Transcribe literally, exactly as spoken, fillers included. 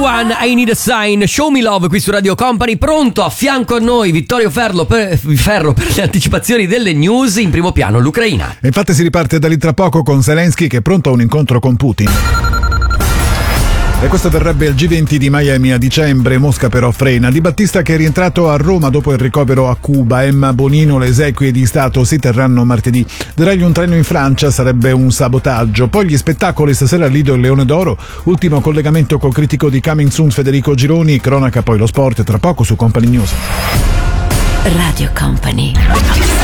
One, I Need a Sign, Show Me Love qui su Radio Company. Pronto a fianco a noi Vittorio Ferro per, Ferro per le anticipazioni delle news. In primo piano l'Ucraina. Infatti si riparte da lì tra poco con Zelensky che è pronto a un incontro con Putin. E questo verrebbe al G venti di Miami a dicembre. Mosca però frena. Di Battista che è rientrato a Roma dopo il ricovero a Cuba. Emma Bonino, le esequie di Stato si terranno martedì. Derogli un treno in Francia, sarebbe un sabotaggio. Poi gli spettacoli, stasera al Lido il Leone d'Oro. Ultimo collegamento col critico di Coming Soon Federico Gironi. Cronaca poi lo sport tra poco su Company News. Radio Company.